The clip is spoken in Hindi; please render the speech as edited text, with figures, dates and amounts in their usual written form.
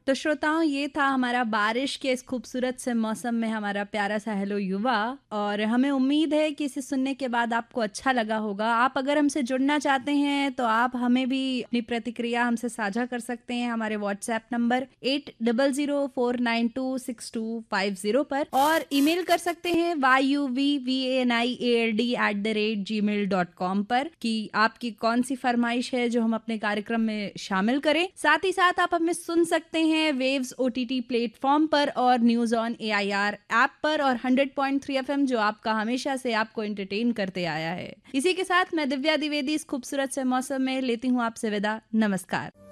तो श्रोताओं, ये था हमारा बारिश के इस खूबसूरत से मौसम में हमारा प्यारा सा हेलो युवा। और हमें उम्मीद है कि इसे सुनने के बाद आपको अच्छा लगा होगा। आप अगर हमसे जुड़ना चाहते हैं तो आप हमें भी अपनी प्रतिक्रिया हमसे साझा कर सकते हैं हमारे व्हाट्सएप नंबर 8004926250 पर, और ईमेल कर सकते हैं yuvvaniald@gmail.com पर कि आपकी कौन सी फरमाइश है जो हम अपने कार्यक्रम में शामिल करें। साथ ही साथ आप हमें सुन सकते हैं वेव्स ओटीटी प्लेटफॉर्म पर और न्यूज ऑन एआईआर ऐप पर और 100.3 एफएम, जो आपका हमेशा से आपको एंटरटेन करते आया है। इसी के साथ मैं दिव्या द्विवेदी इस खूबसूरत से मौसम में लेती हूँ आपसे विदा। नमस्कार।